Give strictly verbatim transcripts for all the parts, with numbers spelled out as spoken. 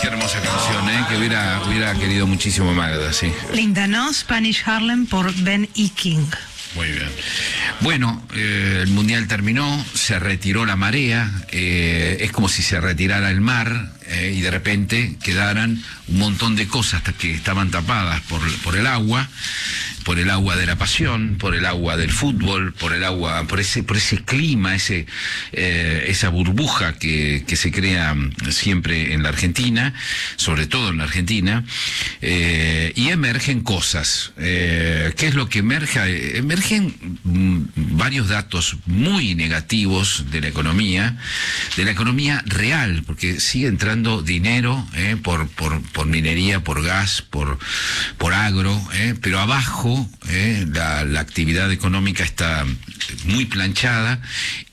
Qué hermosa canción, ¿eh? Que hubiera, hubiera querido muchísimo Magda, sí. Linda, ¿no? Spanish Harlem por Ben E. King. Muy bien. Bueno, eh, el Mundial terminó, se retiró la marea, eh, es como si se retirara el mar eh, y de repente quedaran un montón de cosas que estaban tapadas por, por el agua, por el agua de la pasión, por el agua del fútbol, por el agua, por ese, por ese clima, ese, eh, esa burbuja que, que se crea siempre en la Argentina, sobre todo en la Argentina, eh, y emergen cosas. Eh, ¿Qué es lo que emerge? Emergen mm, varios datos muy negativos de la economía, de la economía real, porque sigue entrando dinero eh, por, por, por minería, por gas, por, por agro, eh, pero abajo Eh, la, la actividad económica está muy planchada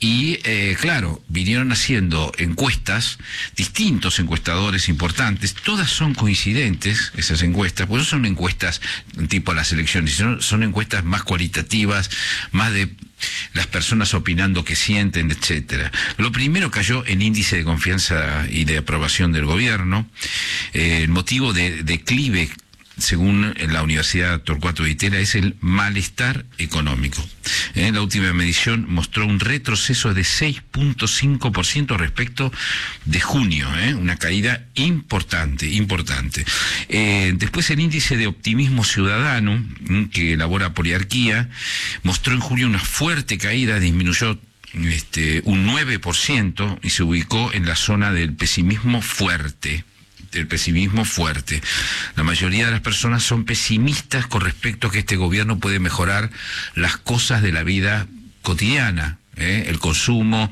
y eh, claro, vinieron haciendo encuestas, distintos encuestadores importantes, todas son coincidentes esas encuestas, pues no son encuestas tipo las elecciones, sino son encuestas más cualitativas, más de las personas opinando qué sienten, etcétera. Lo primero cayó en índice de confianza y de aprobación del gobierno, eh, el motivo de declive según la Universidad Torcuato Di Tella, es el malestar económico. Eh, la última medición mostró un retroceso de seis punto cinco por ciento respecto de junio, eh, una caída importante, importante. Eh, después el índice de optimismo ciudadano, que elabora Poliarquía, mostró en junio una fuerte caída, disminuyó este, un nueve por ciento y se ubicó en la zona del pesimismo fuerte. El pesimismo fuerte. La mayoría de las personas son pesimistas con respecto a que este gobierno puede mejorar las cosas de la vida cotidiana, ¿eh? El consumo,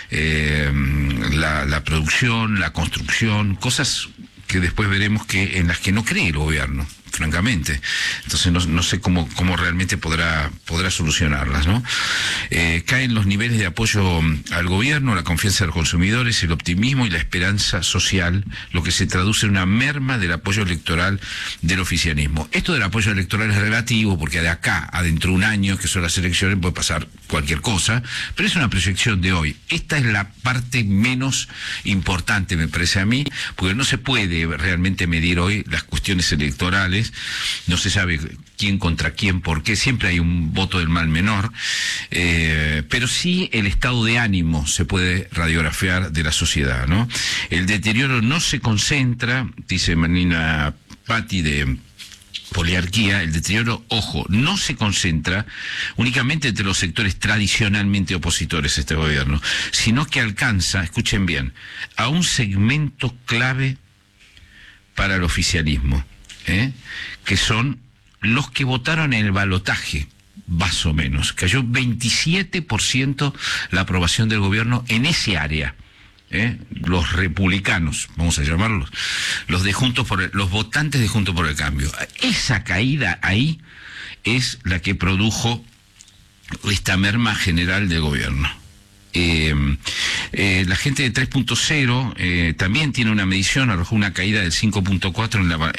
eh, la, la producción, la construcción, cosas que después veremos que en las que no cree el gobierno, francamente. Entonces no, no sé cómo, cómo realmente podrá, podrá solucionarlas, ¿no? Eh, caen los niveles de apoyo al gobierno, la confianza de los consumidores, el optimismo y la esperanza social, lo que se traduce en una merma del apoyo electoral del oficialismo. Esto del apoyo electoral es relativo, porque de acá a dentro de un año, que son las elecciones, puede pasar cualquier cosa, pero es una proyección de hoy. Esta es la parte menos importante, me parece a mí, porque no se puede realmente medir hoy las cuestiones electorales, no se sabe quién contra quién, por qué, siempre hay un voto del mal menor, eh, pero sí el estado de ánimo se puede radiografiar de la sociedad, ¿no? El deterioro no se concentra, dice Marina Patti de Poliarquía, el deterioro, ojo, no se concentra únicamente entre los sectores tradicionalmente opositores a este gobierno, sino que alcanza, escuchen bien, a un segmento clave para el oficialismo, ¿eh? que son los que votaron en el balotaje, más o menos. Cayó veintisiete por ciento la aprobación del gobierno en ese área. ¿Eh? Los republicanos, vamos a llamarlos, los de Juntos por el, los votantes de Juntos por el Cambio. Esa caída ahí es la que produjo esta merma general del gobierno. Eh, eh, la gente de tres punto cero eh, también tiene una medición, arrojó una caída del cinco punto cuatro en la